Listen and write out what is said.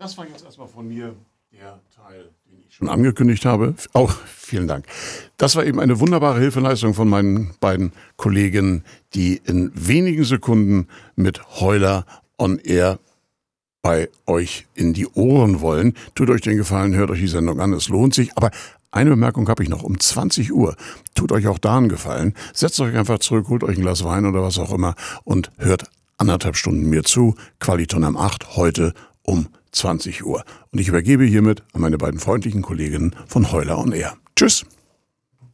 Das war jetzt erstmal von mir der Teil, den ich schon angekündigt habe. Auch vielen Dank. Das war eben eine wunderbare Hilfeleistung von meinen beiden Kollegen, die in wenigen Sekunden mit Heuler on Air bei euch in die Ohren wollen. Tut euch den Gefallen, hört euch die Sendung an, es lohnt sich. Aber eine Bemerkung habe ich noch, um 20 Uhr. Tut euch auch da einen Gefallen. Setzt euch einfach zurück, holt euch ein Glas Wein oder was auch immer und hört 1,5 Stunden mir zu. Qualiton am 8, heute um 20 Uhr. Und ich übergebe hiermit an meine beiden freundlichen Kolleginnen von Heuler on Air. Tschüss.